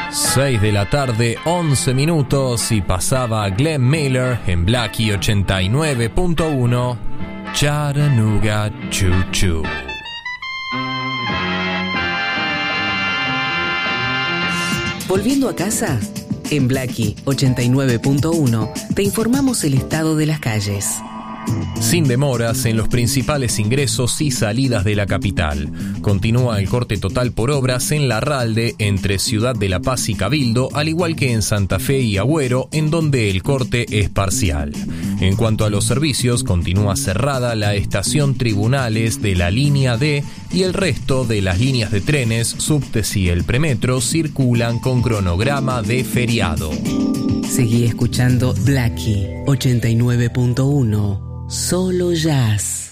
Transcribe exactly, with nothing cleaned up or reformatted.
seis de la tarde, once minutos, y pasaba Glenn Miller en Blackie ochenta y nueve punto uno, Chattanooga Choo Choo. Volviendo a casa, en Blackie ochenta y nueve punto uno te informamos el estado de las calles. Sin demoras en los principales ingresos y salidas de la capital. Continúa el corte total por obras en Larralde entre Ciudad de La Paz y Cabildo, al igual que en Santa Fe y Agüero, en donde el corte es parcial. En cuanto a los servicios, continúa cerrada la estación Tribunales de la línea D y el resto de las líneas de trenes, subtes y el premetro circulan con cronograma de feriado. Seguí escuchando Blackie ochenta y nueve punto uno. Solo jazz.